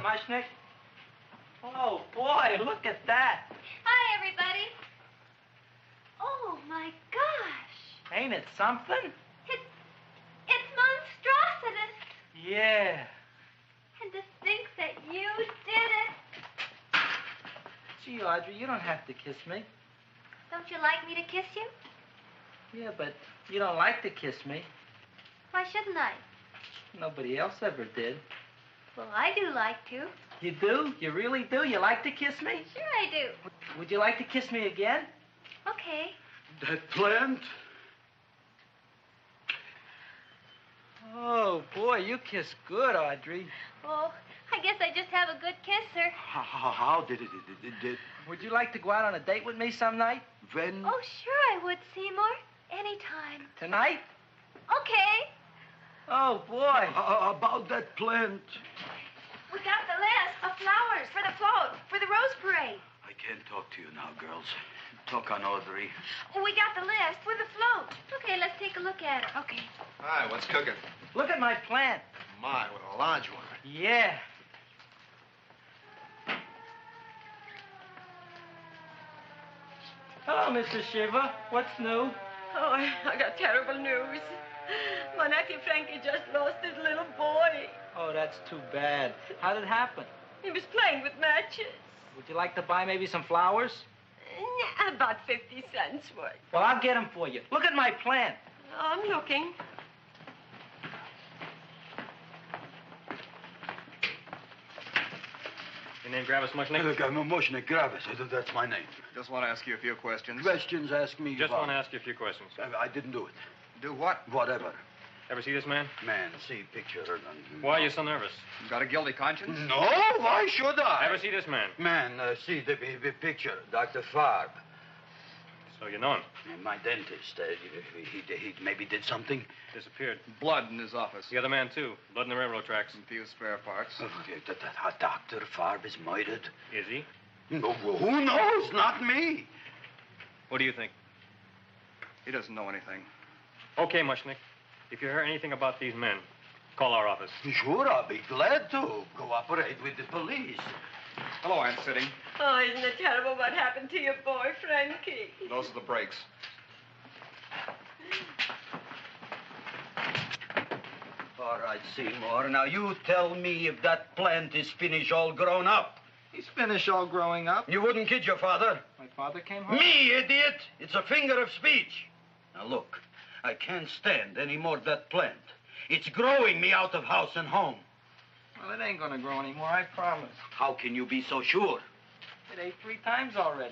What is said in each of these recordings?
Mushnick? Oh, boy, look at that. Hi, everybody. Oh, my gosh. Ain't it something? It's monstrosity. Yeah. And to think that you did it. Gee, Audrey, you don't have to kiss me. Don't you like me to kiss you? Yeah, but you don't like to kiss me. Why shouldn't I? Nobody else ever did. Well, I do like to. You do? You really do? You like to kiss me? Sure I do. Would you like to kiss me again? Okay. That plant? Oh, boy, you kiss good, Audrey. Oh, I guess I just have a good kisser. How did it? Would you like to go out on a date with me some night? When? Oh, sure I would, Seymour. Anytime. Tonight? Okay. Oh, boy. About that plant. We got the list of flowers for the float, for the Rose Parade. I can't talk to you now, girls. Talk on Audrey. We got the list for the float. Okay, let's take a look at it. Okay. Hi, what's cooking? Look at my plant. My, what a large one. Yeah. Hello, Mrs. Shiva. What's new? Oh, I got terrible news. My nephew Frankie just lost his little boy. Oh, that's too bad. How did it happen? He was playing with matches. Would you like to buy maybe some flowers? About 50 cents worth. Well, I'll get them for you. Look at my plant. I'm looking. Your name Gravis Mushnick? Mushnick Gravis. That's my name. Just want to ask you a few questions. Questions, ask me. Just about- want to ask you a few questions. I didn't do it. Do what? Whatever. Ever see this man? Man, see picture. Why are you so nervous? You got a guilty conscience? No, why should I? Ever see this man? Man, see the picture. Dr. Farb. So you know him. My dentist. He maybe did something. Disappeared. Blood in his office. The other man, too. Blood in the railroad tracks. Some few spare parts. Dr. Farb is murdered. Is he? No, who knows? Not me. What do you think? He doesn't know anything. Okay, Mushnick. If you hear anything about these men, call our office. Sure, I'll be glad to cooperate with the police. Hello, Aunt Sitting. Oh, isn't it terrible what happened to your boy, Frankie? Those are the brakes. All right, Seymour. Now you tell me if that plant is finished all grown up. He's finished all growing up. You wouldn't kid your father. My father came home. Me, idiot! It's a figure of speech. Now look, I can't stand any more of that plant. It's growing me out of house and home. Well, it ain't gonna grow anymore, I promise. How can you be so sure? It ate 3 times already.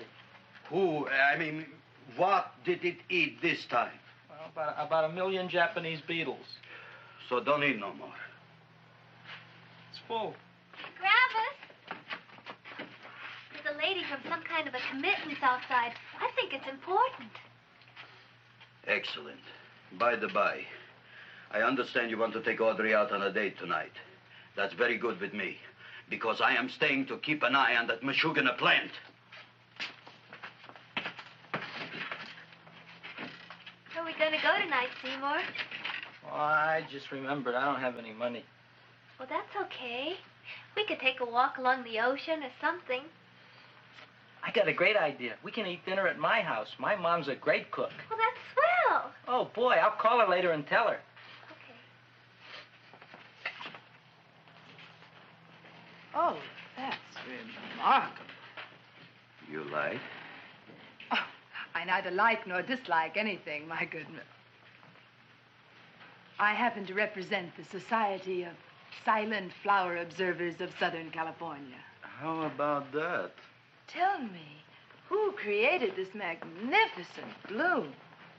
What did it eat this time? Well, about 1 million Japanese beetles. So don't eat no more. It's full. Gravis. There's a lady from some kind of a committance outside. I think it's important. Excellent. By the by, I understand you want to take Audrey out on a date tonight. That's very good with me, because I am staying to keep an eye on that Meshuggah plant. Where are we going to go tonight, Seymour? Oh, I just remembered I don't have any money. Well, that's okay. We could take a walk along the ocean or something. I got a great idea. We can eat dinner at my house. My mom's a great cook. Well, that's swell. Oh, boy, I'll call her later and tell her. Okay. Oh, that's remarkable. You like? Oh, I neither like nor dislike anything, my goodness. I happen to represent the Society of Silent Flower Observers of Southern California. How about that? Tell me, who created this magnificent bloom?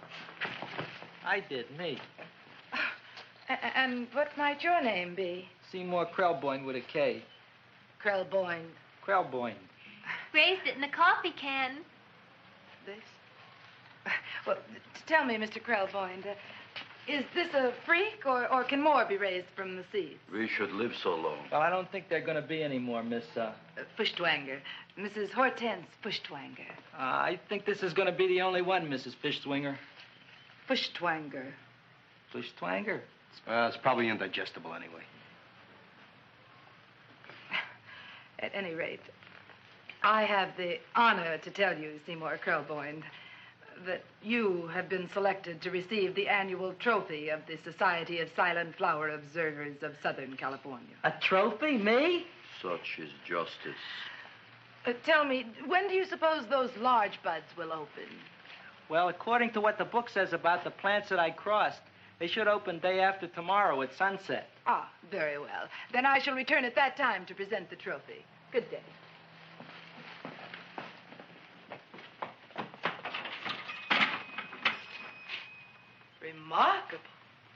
I did, me. And what might your name be? Seymour Krelboyne with a K. Krelboyne. Krelboyne. Raised it in a coffee can. This? Well, tell me, Mr. Krelboyne, is this a freak, or can more be raised from the seeds? We should live so long. Well, I don't think they're going to be any more, Miss, Fuschtwanger. Mrs. Hortense Fuschtwanger. I think this is going to be the only one, Mrs. Fishswinger. Fuschtwanger. Fishswanger? It's probably indigestible anyway. At any rate, I have the honor to tell you, Seymour Krelboyne, that you have been selected to receive the annual trophy of the Society of Silent Flower Observers of Southern California. A trophy? Me? Such is justice. Tell me, when do you suppose those large buds will open? Well, according to what the book says about the plants that I crossed, they should open day after tomorrow at sunset. Ah, very well. Then I shall return at that time to present the trophy. Good day. Remarkable.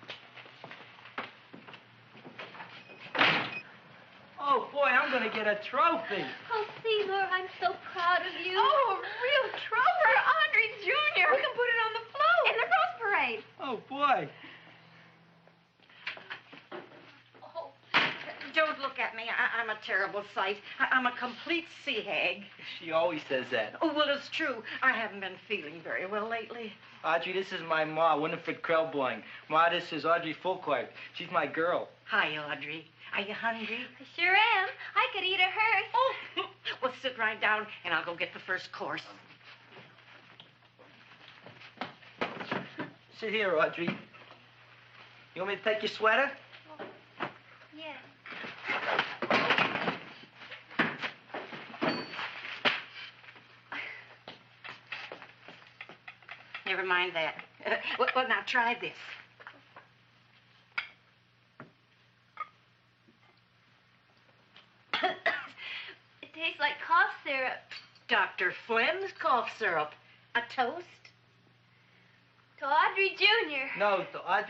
Oh, boy, I'm going to get a trophy. Oh, Seymour, I'm so proud of you. Oh, a real trophy for Audrey Jr. We can put it on the float. In the Rose Parade. Oh, boy. Oh, don't look at me. I'm a terrible sight. I'm a complete sea hag. She always says that. Oh, well, it's true. I haven't been feeling very well lately. Audrey, this is my ma, Winifred Krelboyne. Ma, this is Audrey Fulquart. She's my girl. Hi, Audrey. Are you hungry? I sure am. I could eat a hearse. Oh, well, sit right down, and I'll go get the first course. Sit here, Audrey. You want me to take your sweater? Yeah. Never mind that. Well, now try this. It tastes like cough syrup. Dr. Flem's cough syrup. A toast? To Audrey Jr. No, to Audrey.